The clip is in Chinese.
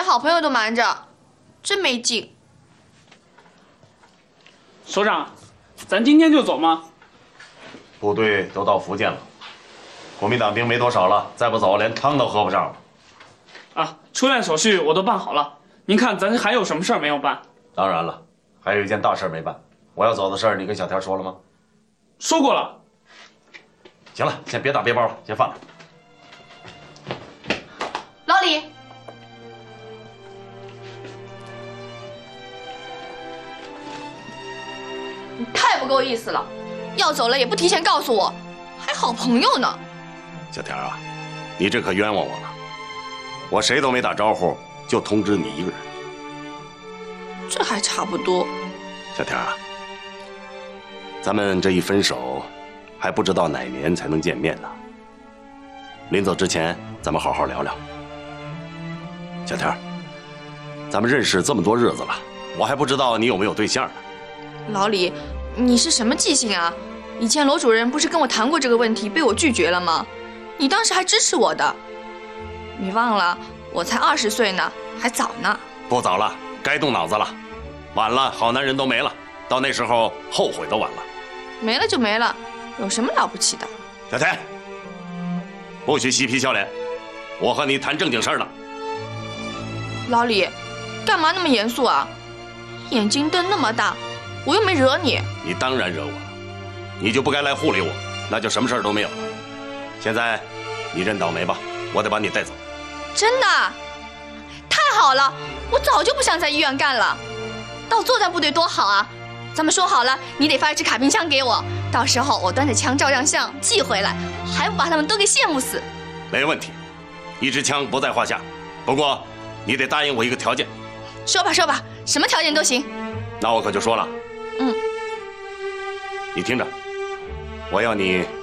好朋友都瞒着，真没劲。 首长，咱今天就走吗？ 部队都到福建了，国民党兵没多少了，再不走连汤都喝不上了。 啊，出院手续我都办好了。您看咱还有什么事儿没有办？ 当然了，还有一件大事没办。我要走的事儿，你跟小田说了吗？ 说过了。 行了，先别打背包了，先放着。 老李，你太不够意思了，要走了也不提前告诉我，还好朋友呢。 小田啊，你这可冤枉我了。我谁都没打招呼，就通知你一个人。 这还差不多。 小田啊，咱们这一分手，还不知道哪年才能见面呢。临走之前，咱们好好聊聊。小田，咱们认识这么多日子了，我还不知道你有没有对象呢。 老李，你是什么记性啊？以前罗主任不是跟我谈过这个问题，被我拒绝了吗？你当时还支持我的。你忘了，我才20岁呢，还早呢。 不早了，该动脑子了。晚了，好男人都没了，到那时候后悔都晚了。 没了就没了，有什么了不起的？ 小田，不许嬉皮笑脸，我和你谈正经事儿呢。 老李，干嘛那么严肃啊？眼睛瞪那么大，我又没惹你。 你当然惹我了，你就不该来护理我，那就什么事儿都没有了。现在你认倒霉吧，我得把你带走。 真的？太好了，我早就不想在医院干了。到作战部队多好啊！咱们说好了，你得发一支卡宾枪给我，到时候我端着枪照张相寄回来，还不把他们都给羡慕死？ 没问题，一支枪不在话下。不过你得答应我一个条件。 说吧说吧，什么条件都行。 那我可就说了。你听着，我要你